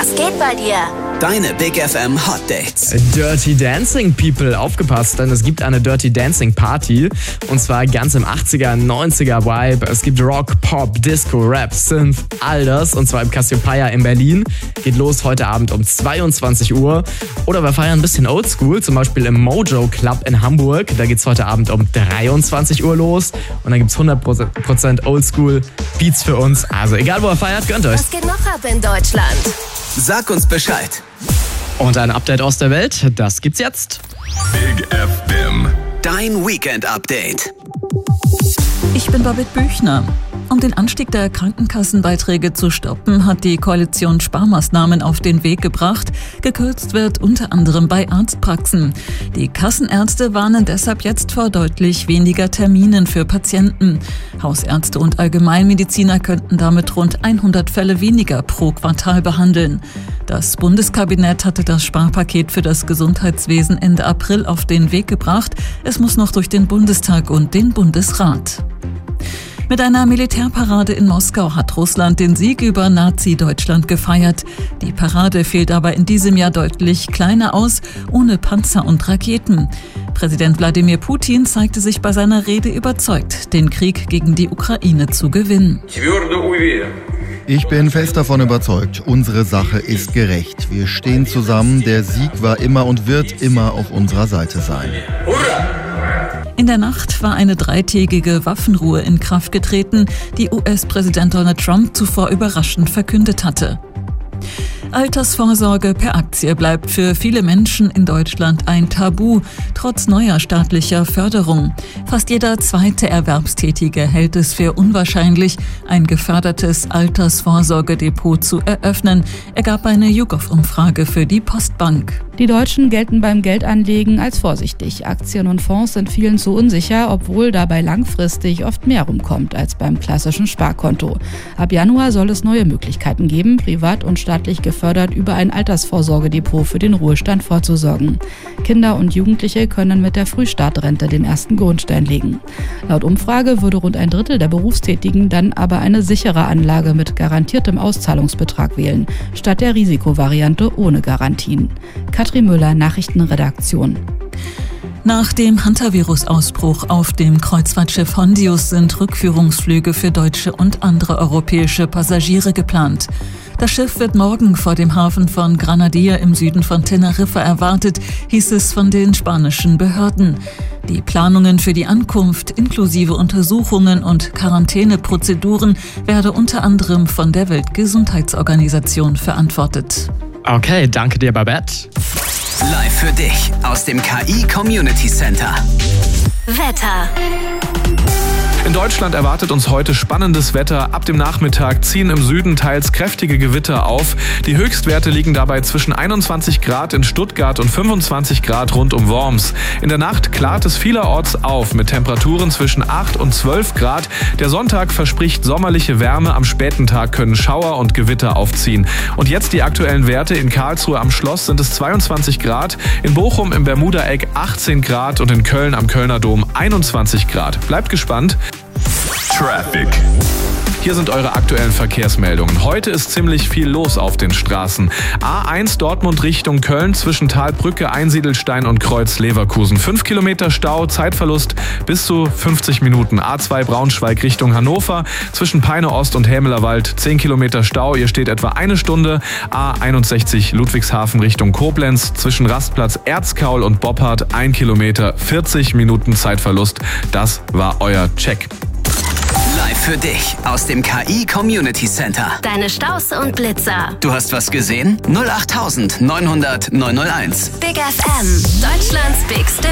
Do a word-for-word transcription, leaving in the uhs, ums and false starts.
Was geht bei dir? Deine Big F M Hot Dates. Dirty Dancing People, aufgepasst, denn es gibt eine Dirty Dancing Party und zwar ganz im achtziger, neunziger Vibe. Es gibt Rock, Pop, Disco, Rap, Synth, all das und zwar im Cassiopeia in Berlin. Geht los heute Abend um zweiundzwanzig Uhr. Oder wir feiern ein bisschen Oldschool, zum Beispiel im Mojo Club in Hamburg. Da geht's heute Abend um dreiundzwanzig Uhr los und dann gibt's hundert Prozent Oldschool Beats für uns. Also egal wo ihr feiert, gönnt euch. Was geht noch ab in Deutschland? Sag uns Bescheid. Und ein Update aus der Welt, das gibt's jetzt. Big F M. Dein Weekend-Update. Ich bin Babette Büchner. Um den Anstieg der Krankenkassenbeiträge zu stoppen, hat die Koalition Sparmaßnahmen auf den Weg gebracht. Gekürzt wird unter anderem bei Arztpraxen. Die Kassenärzte warnen deshalb jetzt vor deutlich weniger Terminen für Patienten. Hausärzte und Allgemeinmediziner könnten damit rund hundert Fälle weniger pro Quartal behandeln. Das Bundeskabinett hatte das Sparpaket für das Gesundheitswesen Ende April auf den Weg gebracht. Es muss noch durch den Bundestag und den Bundesrat. Mit einer Militärparade in Moskau hat Russland den Sieg über Nazi-Deutschland gefeiert. Die Parade fiel aber in diesem Jahr deutlich kleiner aus, ohne Panzer und Raketen. Präsident Wladimir Putin zeigte sich bei seiner Rede überzeugt, den Krieg gegen die Ukraine zu gewinnen. Ich bin fest davon überzeugt, unsere Sache ist gerecht. Wir stehen zusammen, der Sieg war immer und wird immer auf unserer Seite sein. In der Nacht war eine dreitägige Waffenruhe in Kraft getreten, die U S-Präsident Donald Trump zuvor überraschend verkündet hatte. Altersvorsorge per Aktie bleibt für viele Menschen in Deutschland ein Tabu, trotz neuer staatlicher Förderung. Fast jeder zweite Erwerbstätige hält es für unwahrscheinlich, ein gefördertes Altersvorsorgedepot zu eröffnen, ergab eine YouGov-Umfrage für die Postbank. Die Deutschen gelten beim Geldanlegen als vorsichtig. Aktien und Fonds sind vielen zu unsicher, obwohl dabei langfristig oft mehr rumkommt als beim klassischen Sparkonto. Ab Januar soll es neue Möglichkeiten geben, privat und staatlich gefördert über ein Altersvorsorgedepot für den Ruhestand vorzusorgen. Kinder und Jugendliche können mit der Frühstartrente den ersten Grundstein legen. Laut Umfrage würde rund ein Drittel der Berufstätigen dann aber eine sichere Anlage mit garantiertem Auszahlungsbetrag wählen, statt der Risikovariante ohne Garantien. Katrin Müller, Nachrichtenredaktion. Nach dem Hantavirus-Ausbruch auf dem Kreuzfahrtschiff Hondius sind Rückführungsflüge für deutsche und andere europäische Passagiere geplant. Das Schiff wird morgen vor dem Hafen von Granadilla im Süden von Teneriffa erwartet, hieß es von den spanischen Behörden. Die Planungen für die Ankunft inklusive Untersuchungen und Quarantäneprozeduren werde unter anderem von der Weltgesundheitsorganisation verantwortet. Okay, danke dir, Babette. Live für dich aus dem K I Community Center. Wetter. In Deutschland erwartet uns heute spannendes Wetter. Ab dem Nachmittag ziehen im Süden teils kräftige Gewitter auf. Die Höchstwerte liegen dabei zwischen einundzwanzig Grad in Stuttgart und fünfundzwanzig Grad rund um Worms. In der Nacht klart es vielerorts auf mit Temperaturen zwischen acht und zwölf Grad. Der Sonntag verspricht sommerliche Wärme. Am späten Tag können Schauer und Gewitter aufziehen. Und jetzt die aktuellen Werte. In Karlsruhe am Schloss sind es zweiundzwanzig Grad, in Bochum im Bermuda-Eck achtzehn Grad und in Köln am Kölner Dom einundzwanzig Grad. Bleibt gespannt. Traffic. Hier sind eure aktuellen Verkehrsmeldungen. Heute ist ziemlich viel los auf den Straßen. A eins Dortmund Richtung Köln zwischen Talbrücke, Einsiedelstein und Kreuz Leverkusen. fünf Kilometer Stau, Zeitverlust bis zu fünfzig Minuten. A zwei Braunschweig Richtung Hannover zwischen Peine Ost und Hämelerwald. zehn Kilometer Stau, ihr steht etwa eine Stunde. A einundsechzig Ludwigshafen Richtung Koblenz zwischen Rastplatz Erzkaul und Boppard. ein Kilometer, vierzig Minuten Zeitverlust. Das war euer Check. Live für dich aus dem K I Community Center. Deine Staus und Blitzer. Du hast was gesehen? null acht neunhundert neunhundert neunhunderteins. Big F M. Deutschlands Big